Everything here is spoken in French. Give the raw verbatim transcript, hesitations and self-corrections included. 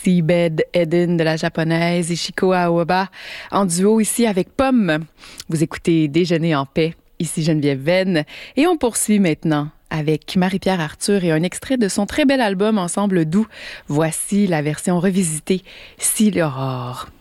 Seabed Eden de la japonaise Ishiko Aoba en duo ici avec Pomme. Vous écoutez Déjeuner en paix, ici Geneviève Venn et on poursuit maintenant avec Marie-Pierre Arthur et un extrait de son très bel album Ensemble doux. Voici la version revisitée, Si l'aurore.